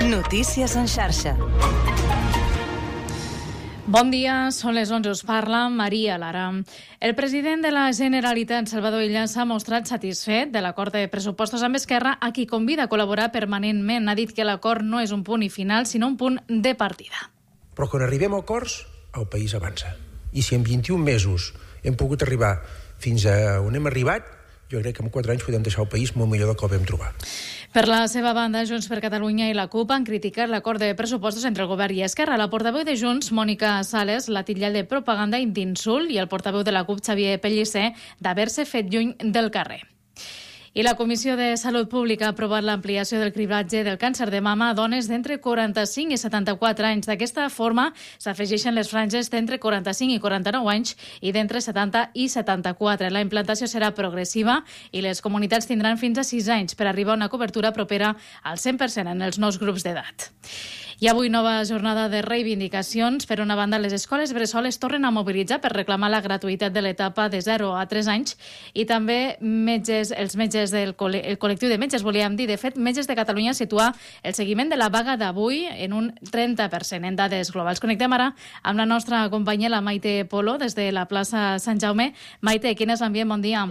Notícies en xarxa. Bon dia, són les 11, us parla Maria Lara. El president de la Generalitat, Salvador Illa, s'ha mostrat satisfet de l'acord de pressupostos amb Esquerra, a qui convida a col·laborar permanentment. Ha dit que l'acord no és un punt i final, sinó un punt de partida. Però quan arribem a acords, el país avança. I si en 21 mesos hem pogut arribar fins a on hem arribat, jo crec que en 4 anys podem deixar el país molt millor del que el vam trobar. Per la seva banda, Junts per Catalunya i la CUP han criticat l'acord de pressupostos entre el govern i Esquerra. La portaveu de Junts, Mònica Sales, l'ha titllat de propaganda i d'insult, i el portaveu de la CUP, Xavier Pellicer, d'haver-se fet lluny del carrer. I la Comissió de Salut Pública ha aprovat l'ampliació del cribratge del càncer de mama a dones d'entre 45 i 74 anys. D'aquesta forma, s'afegeixen les franges d'entre 45 i 49 anys i d'entre 70 i 74. La implantació serà progressiva i les comunitats tindran fins a 6 anys per arribar a una cobertura propera al 100% en els nous grups d'edat. I avui nova jornada de reivindicacions. Per una banda, les escoles bressol es tornen a mobilitzar per reclamar la gratuïtat de l'etapa de 0 a 3 anys i també els metges el col·lectiu de metges, volíem dir. De fet, Metges de Catalunya situa el seguiment de la vaga d'avui en un 30% en dades globals. Connectem ara amb la nostra companya, la Maite Polo, des de la plaça Sant Jaume. Maite, quin és l'ambient? Bon dia.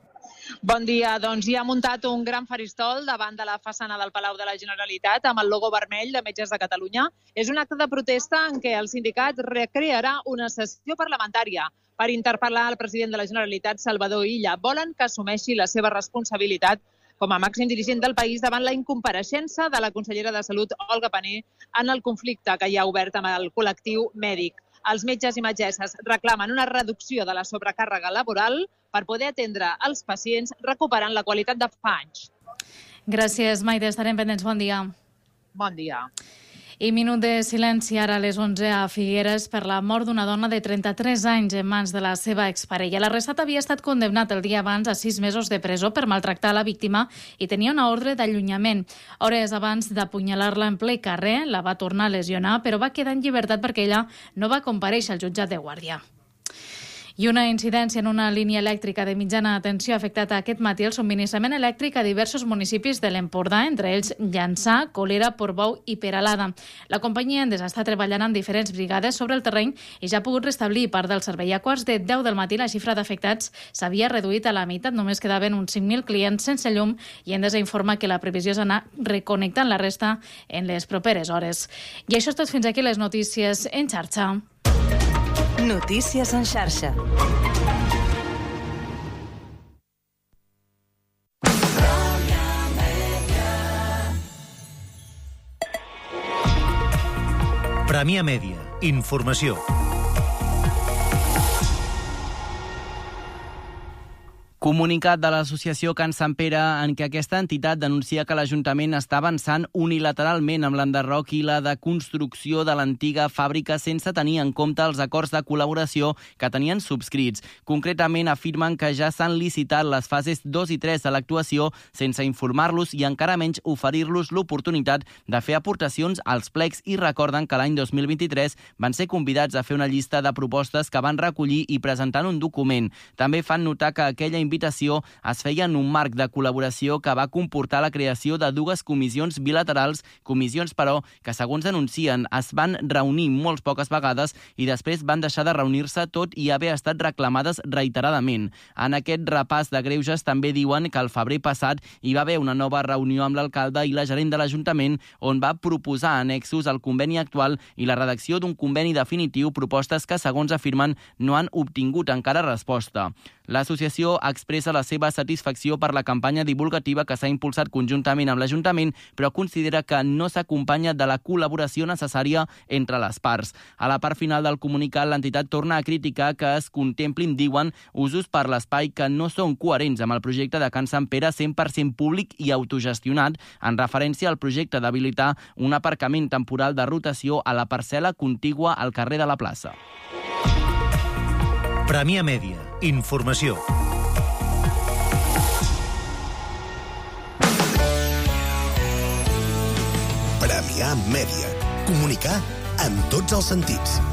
Bon dia. Doncs hi ha muntat un gran faristol davant de la façana del Palau de la Generalitat amb el logo vermell de Metges de Catalunya. És un acte de protesta en què el sindicat recrearà una sessió parlamentària per interpel·lar el president de la Generalitat, Salvador Illa. Volen que assumeixi la seva responsabilitat com a màxim dirigent del país davant la incompareixença de la consellera de Salut, Olga Pané, en el conflicte que hi ha obert amb el col·lectiu mèdic. Els metges i metgesses reclamen una reducció de la sobrecàrrega laboral per poder atendre els pacients recuperant la qualitat de fa anys. Gràcies, Maite. Estarem pendents. Bon dia. Bon dia. I minut de silenci ara a les 11 a Figueres per la mort d'una dona de 33 anys en mans de la seva exparella. L'arrestat havia estat condemnat el dia abans a 6 mesos de presó per maltractar la víctima i tenia una ordre d'allunyament. Hores abans d'apunyalar-la en ple carrer, la va tornar a lesionar, però va quedar en llibertat perquè ella no va comparèixer al jutjat de guàrdia. I una incidència en una línia elèctrica de mitjana tensió ha afectat aquest matí el subministrament elèctric a diversos municipis de l'Empordà, entre ells Llançà, Colera, Portbou i Peralada. La companyia Endesa està treballant amb diferents brigades sobre el terreny i ja ha pogut restablir part del servei. A quarts de 10 del matí la xifra d'afectats s'havia reduït a la meitat, només quedaven uns 5.000 clients sense llum i Endesa informa que la previsió és anar reconnectant la resta en les properes hores. I això és tot, fins aquí les notícies en xarxa. Notícies en xarxa. Premià Mèdia. Informació. Comunicat de l'associació Can Sant Pere en què aquesta entitat denuncia que l'Ajuntament està avançant unilateralment amb l'enderroc i la deconstrucció de l'antiga fàbrica sense tenir en compte els acords de col·laboració que tenien subscrits. Concretament afirmen que ja s'han licitat les fases 2 i 3 de l'actuació sense informar-los i encara menys oferir-los l'oportunitat de fer aportacions als plecs i recorden que l'any 2023 van ser convidats a fer una llista de propostes que van recollir i presentar en un document. També fan notar que aquella invitació es feia en un marc de col·laboració que va comportar la creació de 2 comissions bilaterals, comissions, però, que segons denuncien, es van reunir molt poques vegades i després van deixar de reunir-se tot i haver estat reclamades reiteradament. En aquest repàs de greuges també diuen que el febrer passat hi va haver una nova reunió amb l'alcalde i la gerent de l'Ajuntament on va proposar annexos al conveni actual i la redacció d'un conveni definitiu, propostes que, segons afirmen, no han obtingut encara resposta. L'associació expressa la seva satisfacció per la campanya divulgativa que s'ha impulsat conjuntament amb l'Ajuntament, però considera que no s'acompanya de la col·laboració necessària entre les parts. A la part final del comunicat, l'entitat torna a criticar que es contemplin, diuen, usos per l'espai que no són coherents amb el projecte de Can Sant Pere 100% públic i autogestionat, en referència al projecte d'habilitar un aparcament temporal de rotació a la parcel·la contigua al carrer de la plaça. Premià Mèdia. Informació. Premià Mèdia. Comunicar amb tots els sentits.